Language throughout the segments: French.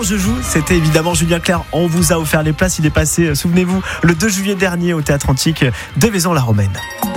Je joue, c'était évidemment Julien Clerc. On vous a offert les places. Il est passé, souvenez-vous, le 2 juillet dernier au Théâtre Antique de Vaison-la-Romaine.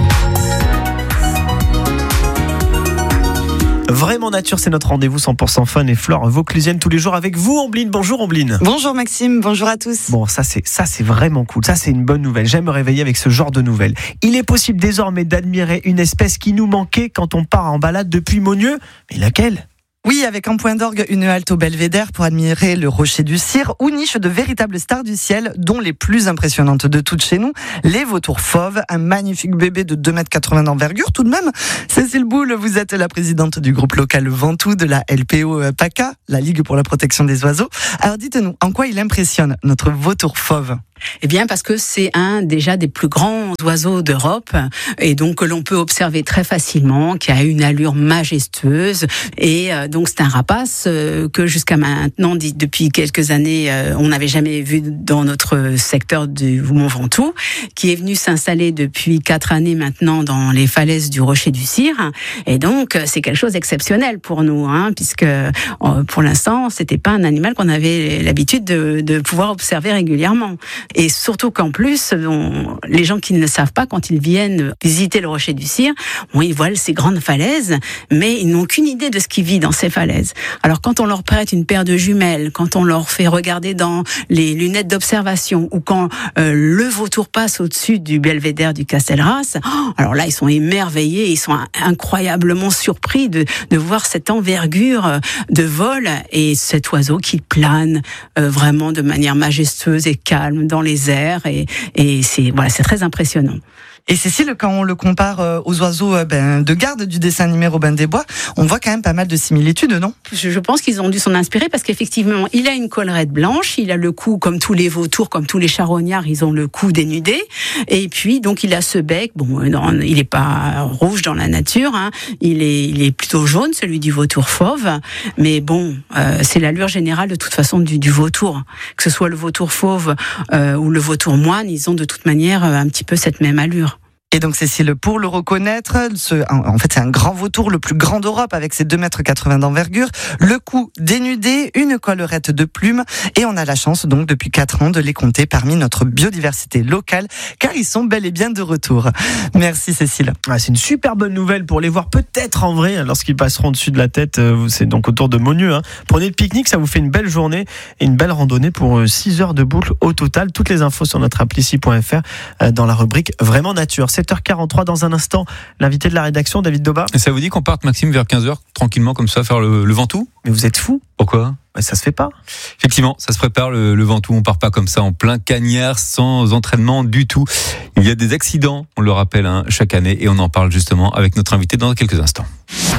Vraiment Nature, c'est notre rendez-vous 100% fun et Flore vauclusienne tous les jours avec vous, Ambline. Bonjour Ambline. Bonjour Maxime, bonjour à tous. Bon, ça c'est vraiment cool. Ça c'est une bonne nouvelle. J'aime me réveiller avec ce genre de nouvelles. Il est possible désormais d'admirer une espèce qui nous manquait quand on part en balade depuis Monnieu. Mais laquelle ? Oui, avec un point d'orgue, une halte au Belvédère pour admirer le rocher du Cire ou niche de véritables stars du ciel, dont les plus impressionnantes de toutes chez nous, les vautours fauves, un magnifique bébé de 2,80 m d'envergure tout de même. Cécile Boulle, vous êtes la présidente du groupe local Ventoux de la LPO PACA, la Ligue pour la protection des oiseaux. Alors dites-nous, en quoi il impressionne notre vautour fauve ? Eh bien, parce que c'est déjà des plus grands oiseaux d'Europe et donc que l'on peut observer très facilement, qui a une allure majestueuse et donc c'est un rapace que jusqu'à maintenant, depuis quelques années, on n'avait jamais vu dans notre secteur du Mont Ventoux, qui est venu s'installer depuis 4 années maintenant dans les falaises du Rocher du Cire et donc c'est quelque chose d'exceptionnel pour nous, puisque pour l'instant, c'était pas un animal qu'on avait l'habitude de pouvoir observer régulièrement. Et surtout qu'en plus, les gens qui ne le savent pas, quand ils viennent visiter le Rocher du Cire, ils voient ces grandes falaises, mais ils n'ont aucune idée de ce qui vit dans ces falaises. Alors quand on leur prête une paire de jumelles, quand on leur fait regarder dans les lunettes d'observation, ou quand le vautour passe au-dessus du belvédère du Castelras, alors là ils sont émerveillés, ils sont incroyablement surpris de voir cette envergure de vol et cet oiseau qui plane vraiment de manière majestueuse et calme dans les airs et c'est très impressionnant. Et Cécile, quand on le compare aux oiseaux de garde du dessin animé Robin des Bois, on voit quand même pas mal de similitudes, non ? Je pense qu'ils ont dû s'en inspirer parce qu'effectivement, il a une collerette blanche, il a le cou comme tous les vautours, comme tous les charognards, ils ont le cou dénudé. Et puis, donc, il a ce bec. Bon, il est pas rouge dans la nature, il est plutôt jaune, celui du vautour fauve. Mais bon, c'est l'allure générale de toute façon du vautour. Que ce soit le vautour fauve ou le vautour moine, ils ont de toute manière un petit peu cette même allure. Et donc Cécile, pour le reconnaître, en fait c'est un grand vautour, le plus grand d'Europe avec ses 2,80 m d'envergure, le cou dénudé, une collerette de plumes et on a la chance donc depuis 4 ans de les compter parmi notre biodiversité locale car ils sont bel et bien de retour. Merci Cécile. C'est une super bonne nouvelle pour les voir peut-être en vrai lorsqu'ils passeront dessus de la tête, c'est donc autour de Monnieu. Prenez le pique-nique, ça vous fait une belle journée et une belle randonnée pour 6 heures de boucle au total. Toutes les infos sur notre appli ici.fr dans la rubrique Vraiment Nature. 7h43 dans un instant, l'invité de la rédaction, David Doba. Et ça vous dit qu'on parte, Maxime, vers 15h, tranquillement, comme ça, faire le Ventoux ? Mais vous êtes fou ? Pourquoi ? Ça se fait pas. Effectivement, ça se prépare le Ventoux. On part pas comme ça en plein cagnard, sans entraînement du tout. Il y a des accidents, on le rappelle, chaque année, et on en parle justement avec notre invité dans quelques instants.